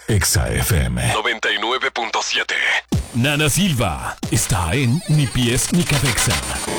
Exa FM 99.7. Nana Silva está en Ni Pies Ni Cabeza.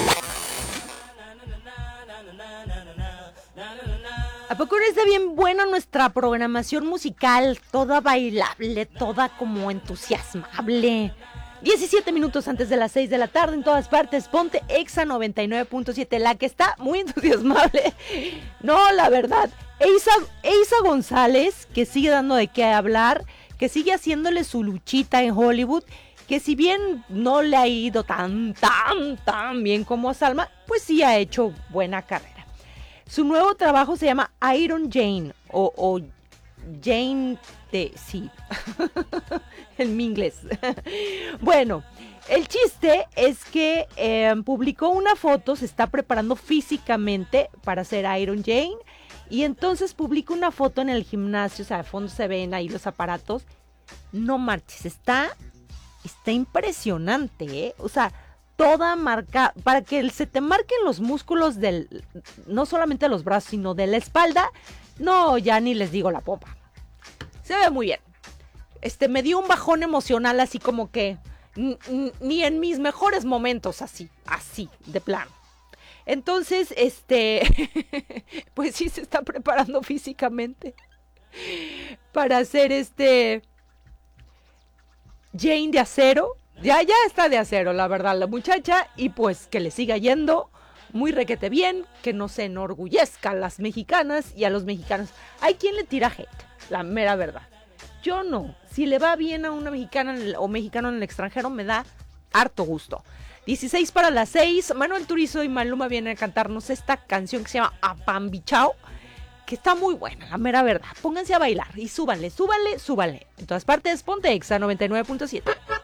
¿A poco no está bien bueno nuestra programación musical? Toda bailable, toda como entusiasmable. 17 minutos antes de las 6 de la tarde en todas partes. Ponte Exa 99.7, la que está muy entusiasmable. No, la verdad. Eiza González, que sigue dando de qué hablar, que sigue haciéndole su luchita en Hollywood, que si bien no le ha ido tan bien como a Salma, pues sí ha hecho buena carrera. Su nuevo trabajo se llama Iron Jane o Jane de... sí, en mi inglés. Bueno, el chiste es que publicó una foto, se está preparando físicamente para ser Iron Jane y entonces publica una foto en el gimnasio, o sea, de fondo se ven ahí los aparatos. No marches, está impresionante, ¿eh? O sea, toda marca, para que se te marquen los músculos no solamente de los brazos, sino de la espalda, no, ya ni les digo la pompa. Se ve muy bien. Me dio un bajón emocional así como que ni en mis mejores momentos así, de plano. Entonces, pues sí se está preparando físicamente para hacer Jane de acero. Ya está de acero, la verdad, la muchacha, y pues que le siga yendo muy requete bien, que no se enorgullezca a las mexicanas y a los mexicanos. Hay quien le tira hate, la mera verdad. Yo no. Si le va bien a una mexicana o mexicano en el extranjero, me da harto gusto. 16 para las 6, Manuel Turizo y Maluma vienen a cantarnos esta canción que se llama Apambichao, que está muy buena, la mera verdad. Pónganse a bailar y súbanle. En todas partes, ponte Exa 99.7.